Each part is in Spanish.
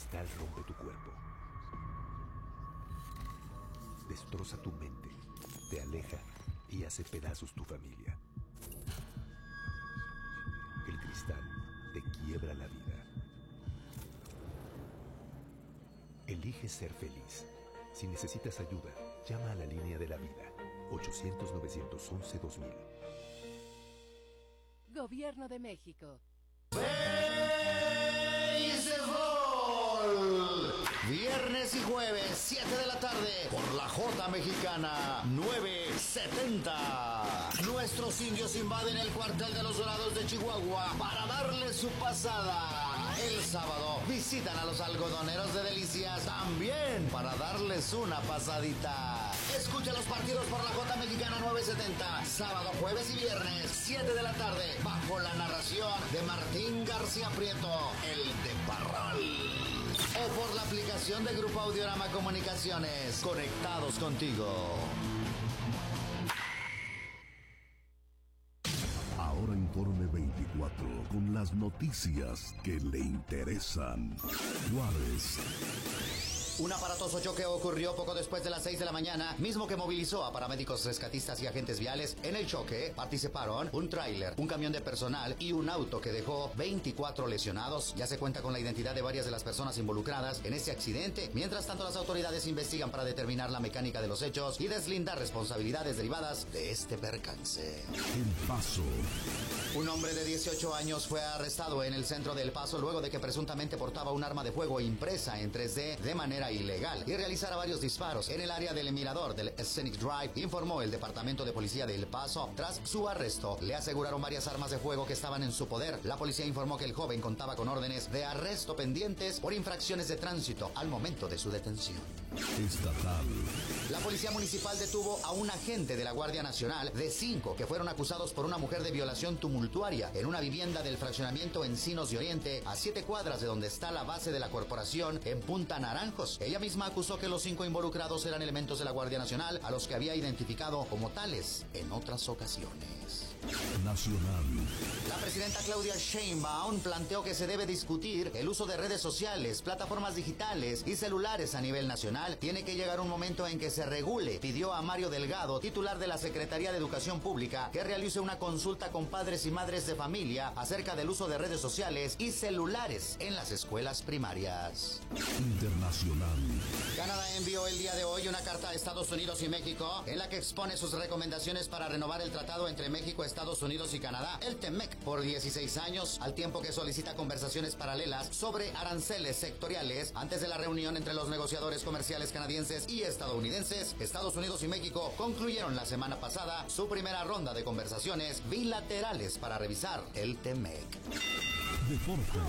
cristal rompe tu cuerpo. Destroza tu mente, te aleja y hace pedazos tu familia. El cristal te quiebra la vida. Elige ser feliz. Si necesitas ayuda, llama a la línea de la vida. 800-911-2000. Gobierno de México. ¡Béisbol! Viernes y jueves, 7 de la tarde, por la J Mexicana 970. Nuestros indios invaden el cuartel de los Dorados de Chihuahua para darle su pasada. El sábado visitan a los algodoneros de Delicias también para darles una pasadita. Escucha los partidos por la J Mexicana 970, sábado, jueves y viernes, 7 de la tarde, bajo la narración de Martín García Prieto, el de Parral. O por la aplicación de Grupo Audiorama Comunicaciones. Conectados contigo. Ahora Informe 24, con las noticias que le interesan. Juárez. Un aparatoso choque ocurrió poco después de las 6 de la mañana, mismo que movilizó a paramédicos, rescatistas y agentes viales. En el choque participaron un tráiler, un camión de personal y un auto que dejó 24 lesionados. Ya se cuenta con la identidad de varias de las personas involucradas en ese accidente. Mientras tanto, las autoridades investigan para determinar la mecánica de los hechos y deslindar responsabilidades derivadas de este percance. El Paso. Un hombre de 18 años fue arrestado en el centro de El Paso luego de que presuntamente portaba un arma de fuego impresa en 3D de manera ilegal y realizara varios disparos en el área del mirador del Scenic Drive, informó el Departamento de Policía de El Paso. Tras su arresto, le aseguraron varias armas de fuego que estaban en su poder. La policía informó que el joven contaba con órdenes de arresto pendientes por infracciones de tránsito al momento de su detención. Estatal. La Policía Municipal detuvo a un agente de la Guardia Nacional de 5 que fueron acusados por una mujer de violación tumultuaria en una vivienda del fraccionamiento Encinos de Oriente, a 7 cuadras de donde está la base de la corporación en Punta Naranjos. Ella misma acusó que los 5 involucrados eran elementos de la Guardia Nacional, a los que había identificado como tales en otras ocasiones. Nacional. La presidenta Claudia Sheinbaum planteó que se debe discutir el uso de redes sociales, plataformas digitales y celulares a nivel nacional. Tiene que llegar un momento en que se regule. Pidió a Mario Delgado, titular de la Secretaría de Educación Pública, que realice una consulta con padres y madres de familia acerca del uso de redes sociales y celulares en las escuelas primarias. Internacional. Canadá envió el día de hoy una carta a Estados Unidos y México en la que expone sus recomendaciones para renovar el tratado entre México, Estados Unidos y Canadá, el TEMEC, por 16 años, al tiempo que solicita conversaciones paralelas sobre aranceles sectoriales. Antes de la reunión entre los negociadores comerciales canadienses y estadounidenses, Estados Unidos y México concluyeron la semana pasada su primera ronda de conversaciones bilaterales para revisar el TEMEC. Deportes.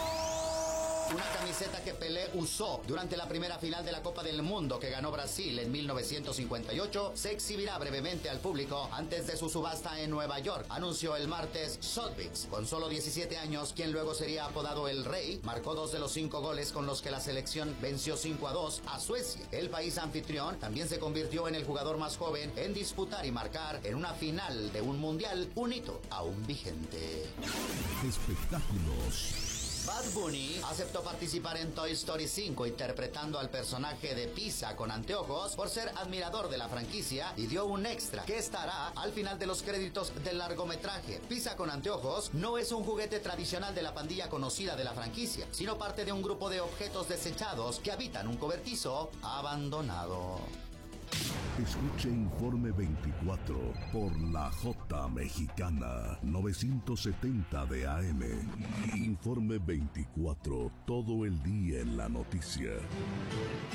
Una camiseta que Pelé usó durante la primera final de la Copa del Mundo que ganó Brasil en 1958 se exhibirá brevemente al público antes de su subasta en Nueva York, anunció el martes Sotheby's. Con solo 17 años, quien luego sería apodado el Rey, marcó 2 de los 5 goles con los que la selección venció 5-2 a Suecia. El país anfitrión también se convirtió en el jugador más joven en disputar y marcar en una final de un mundial, un hito aún vigente. Espectáculos. Bad Bunny aceptó participar en Toy Story 5 interpretando al personaje de Pisa con anteojos por ser admirador de la franquicia y dio un extra que estará al final de los créditos del largometraje. Pisa con anteojos no es un juguete tradicional de la pandilla conocida de la franquicia, sino parte de un grupo de objetos desechados que habitan un cobertizo abandonado. Escuche Informe 24 por la J Mexicana 970 de AM. Informe 24, todo el día en la noticia.